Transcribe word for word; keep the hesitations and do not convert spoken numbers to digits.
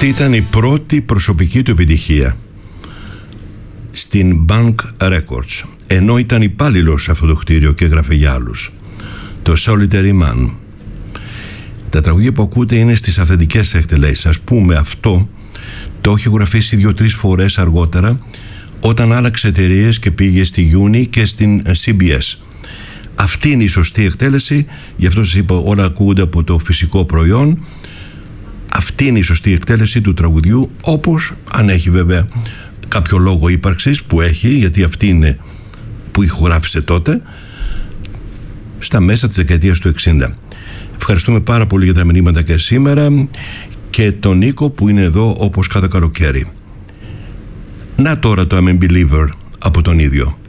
Αυτή ήταν η πρώτη προσωπική του επιτυχία στην Bank Records, ενώ ήταν υπάλληλος σε αυτό το κτίριο και έγραφε για άλλους. Το Solitary Man. Τα τραγούδια που ακούτε είναι στις αυθεντικές εκτελέσεις. Ας πούμε, αυτό το έχει γραφήσει δύο-τρεις φορές αργότερα, όταν άλλαξε εταιρείες και πήγε στη Uni και στην σι μπι ες. Αυτή είναι η σωστή εκτέλεση, γι' αυτό σας είπα όλα ακούγονται από το φυσικό προϊόν. Αυτή είναι η σωστή εκτέλεση του τραγουδιού, όπως αν έχει βέβαια κάποιο λόγο ύπαρξης, που έχει, γιατί αυτή είναι που ηχογράφησε τότε, στα μέσα της δεκαετίας του εξήντα. Ευχαριστούμε πάρα πολύ για τα μηνύματα και σήμερα, και τον Νίκο που είναι εδώ όπως κάθε καλοκαίρι. Να τώρα το I'm a Believer από τον ίδιο.